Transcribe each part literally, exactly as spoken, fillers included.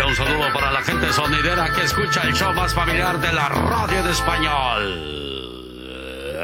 Un saludo para la gente sonidera que escucha el show más familiar de la radio en español.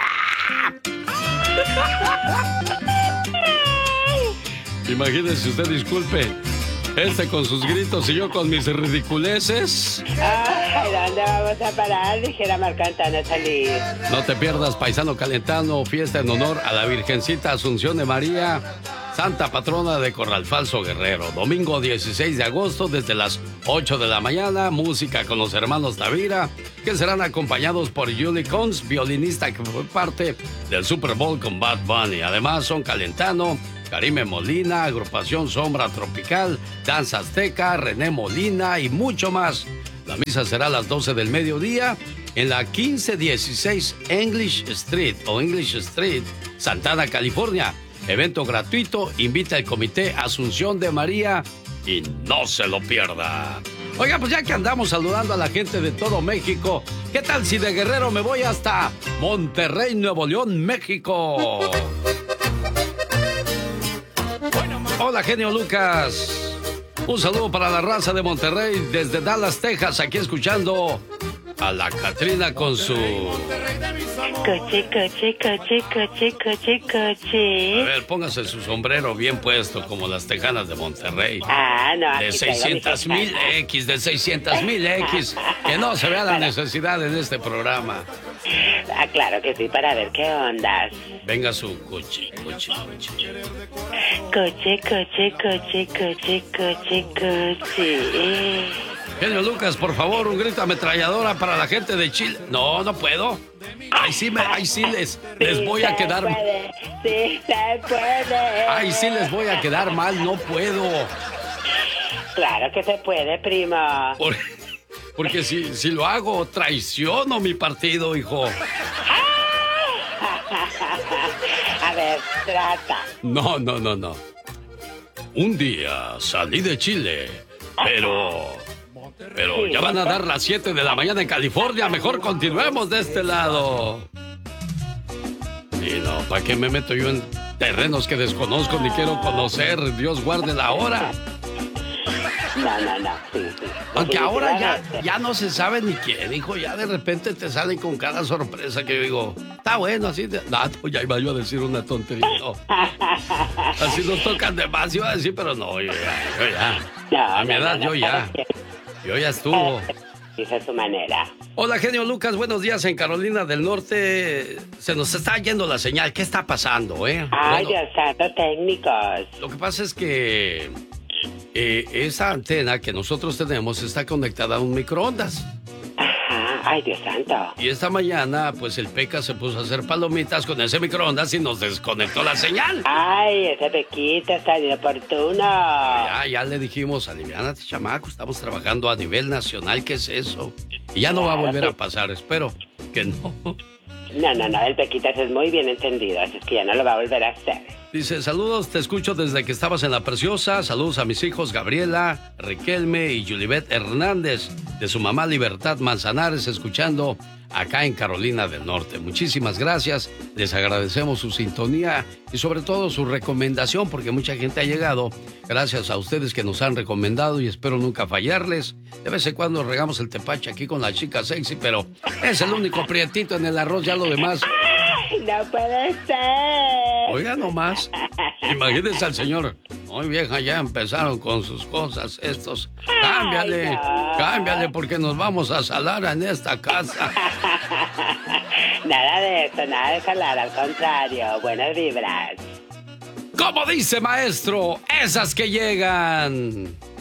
Imagínese usted, disculpe, este con sus gritos y yo con mis ridiculeces. Ay, ¿dónde vamos a parar? Dijera Marco Antonio Solís. No te pierdas Paisano Calentano, fiesta en honor a la Virgencita Asunción de María, Santa Patrona de Corral Falso Guerrero. Domingo dieciséis de agosto desde las ocho de la mañana. Música con los hermanos Tavira, que serán acompañados por Julie Cons, violinista que fue parte del Super Bowl con Bad Bunny. Además son Calentano, Karime Molina, Agrupación Sombra Tropical, Danza Azteca, René Molina y mucho más. La misa será a las doce del mediodía en la quince dieciséis English Street o English Street, Santana, California. Evento gratuito, invita el Comité Asunción de María y no se lo pierda. Oiga, pues ya que andamos saludando a la gente de todo México, ¿qué tal si de Guerrero me voy hasta Monterrey, Nuevo León, México? Hola, genio Lucas. Un saludo para la raza de Monterrey desde Dallas, Texas, aquí escuchando a la Catrina con su... Coche, coche, coche, coche, coche, coche. A ver, póngase su sombrero bien puesto como las tejanas de Monterrey. Ah, no. De seiscientos mil X, de seiscientos mil X. Que no se vea la necesidad en este programa. Ah, claro que sí, para ver qué ondas. Venga su coche, coche, coche. Coche, coche, coche, coche, coche, coche. Genio Lucas, por favor, un grito ametralladora para la gente de Chile. No, no puedo. Ahí sí, me, ahí sí les, les Sí voy a se quedar... puede, sí se puede. Ahí sí les voy a quedar mal, no puedo. Claro que se puede, primo. Por- porque si, si lo hago, traiciono mi partido, hijo. A ver, trata. No, no, no, no. Un día salí de Chile, pero... Pero ya van a dar las siete de la mañana en California. Mejor continuemos de este lado. Y no, ¿para qué me meto yo en terrenos que desconozco ni quiero conocer? Dios guarde la hora. No, no, no, sí, sí. Aunque ahora ya, ya no se sabe ni quién, hijo. Ya de repente te salen con cada sorpresa que yo digo, está bueno, así. De... No, ya iba yo a decir una tontería. No. Así nos tocan de más, iba a decir, pero no, yo ya. Yo ya. No, A mi no, edad, no, yo no, ya. no. Yo ya estuvo. Dice su manera. Hola, genio Lucas, buenos días. En Carolina del Norte se nos está yendo la señal. ¿Qué está pasando, eh? Ay, Bueno, Dios santo, técnicos. lo que pasa es que eh, esa antena que nosotros tenemos está conectada a un microondas. Ajá, ay, Dios santo. Y esta mañana, pues el Peca se puso a hacer palomitas con ese microondas y nos desconectó la señal. Ay, ese pequito está inoportuno. Ya, ya le dijimos, aliviánate, chamaco, estamos trabajando a nivel nacional, ¿qué es eso? Y ya no va a volver a pasar, espero que no. No, no, no, el Pequitas es muy bien entendido, así es que ya no lo va a volver a hacer. Dice, saludos, te escucho desde que estabas en La Preciosa. Saludos a mis hijos Gabriela, Riquelme y Julibet Hernández, de su mamá Libertad Manzanares, escuchando acá en Carolina del Norte. Muchísimas gracias, les agradecemos su sintonía y sobre todo su recomendación, porque mucha gente ha llegado gracias a ustedes que nos han recomendado y espero nunca fallarles. De vez en cuando regamos el tepache aquí con la chica sexy, pero es el único prietito en el arroz, ya lo demás... ¡Ay, no puede ser! Oiga nomás, imagínense al señor. Muy vieja, ya empezaron con sus cosas estos. Cámbiale, Ay, no. cámbiale porque nos vamos a salar en esta casa. Nada de eso, nada de salar, al contrario, buenas vibras. Como dice maestro, esas que llegan.